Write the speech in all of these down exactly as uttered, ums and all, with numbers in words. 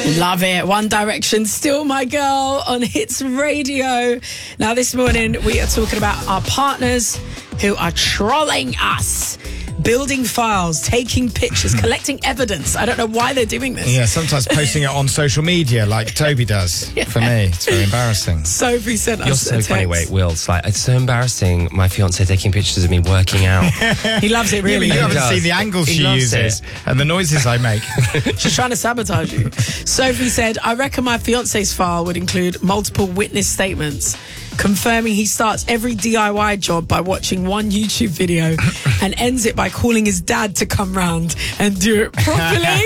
Love it. One Direction, Still My Girl on Hits Radio. Now, this morning we are talking about our partners who are trolling us. Building files, taking pictures, collecting evidence. I don't know why they're doing this. Yeah, sometimes posting it on social media like Toby does. Yeah. For me, it's very embarrassing. Sophie sent us You're a so text. funny, wait, Will. It's like, it's so embarrassing, my fiancé taking pictures of me working out. He loves it, really. Yeah, you He haven't does. seen the angles He she loves uses it. and the noises I make. She's trying to sabotage you. Sophie said, I reckon my fiance's file would include multiple witness statements confirming he starts every D I Y job by watching one YouTube video and ends it by calling his dad to come round and do it properly.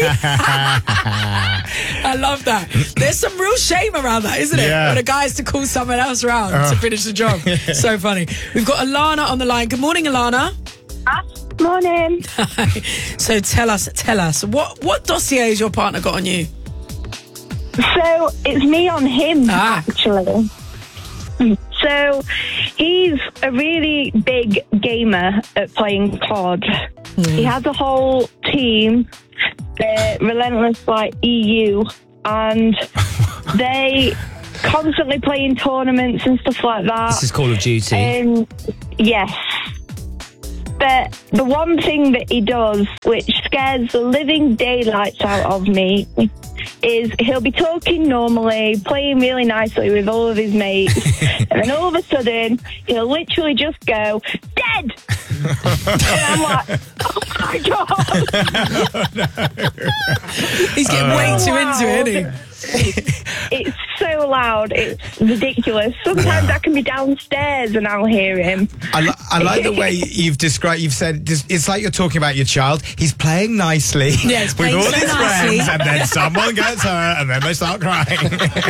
I love that. There's some real shame around that, isn't it? Yeah. When a guy has to call someone else round Oh. to finish the job. So funny. We've got Alana on the line. Good morning, Alana. Morning. So tell us, tell us, what, what dossier has your partner got on you? So it's me on him, Ah. actually. So he's a really big gamer at playing C O D. He has a whole team, uh, Relentless like E U, and they constantly play in tournaments and stuff like that. This is Call of Duty. Um, yes. But the one thing that he does, which scares the living daylights out of me, is he'll be talking normally, playing really nicely with all of his mates, and then all of a sudden, he'll literally just go, dead! And I'm like, oh my God! He's getting way Oh, too wow. into it, isn't he? It's so loud, it's ridiculous. Sometimes I can be downstairs and I'll hear him. I, li- I like the way you've described, you've said, this- it's like you're talking about your child. He's playing nicely Yeah, he's with playing all so his nicely. friends, and then someone gets hurt, and then they start crying.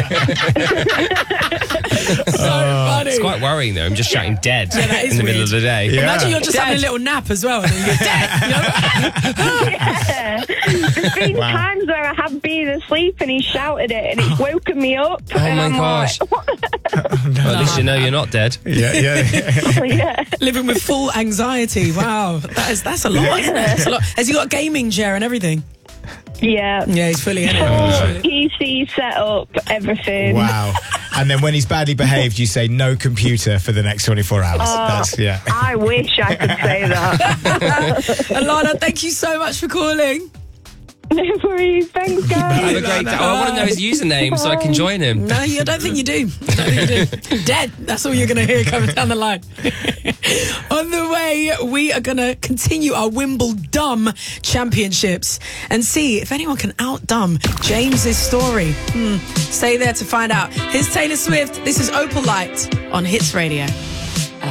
So funny. It's quite worrying, though. I'm just shouting dead Yeah, that is in the middle weird. of the day. Yeah. Imagine you're just Dead. having a little nap as well, and then you go dead. You know? Yeah. There's been Wow. times where I have been asleep and he shouted it and it's woken me up. Oh and my I'm gosh. Like, Well, at least you know you're not dead. yeah, yeah. oh, yeah. Living with full anxiety. Wow, that is that's a lot, isn't it? That's a lot. Has he got a gaming chair and everything? Yeah. Yeah, he's fully in Full it. P C set up, everything. Wow. And then when he's badly behaved, you say no computer for the next twenty-four hours. That's, yeah. I wish I could say that. Alana, thank you so much for calling. No worries. Thanks, Have guys. a great day. Oh, I want to know his username so I can join him. No, you- I don't think you do. I don't think you do. Dead. That's all you're going to hear coming down the line. On the way, we are going to continue our Wimbledon championships and see if anyone can out-dumb James's story. Hmm. Stay there to find out. Here's Taylor Swift. This is Opal Light on Hits Radio.